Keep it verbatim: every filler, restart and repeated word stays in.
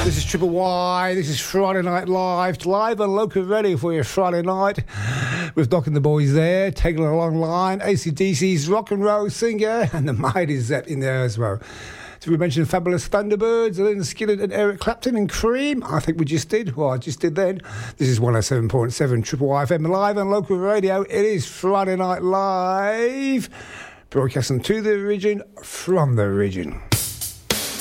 This is Triple Y. This is Friday Night Live. Live and local ready for your Friday night. With Doc and the boys there, taking a long line. A C D C's rock and roll singer, and the Mighty Zepp in there as well. So we mentioned Fabulous Thunderbirds, Lynyrd Skynyrd and Eric Clapton and Cream. I think we just did. Well, I just did then. This is one oh seven point seven Triple Y F M live and local radio. It is Friday Night Live. Broadcasting to the region, from the region.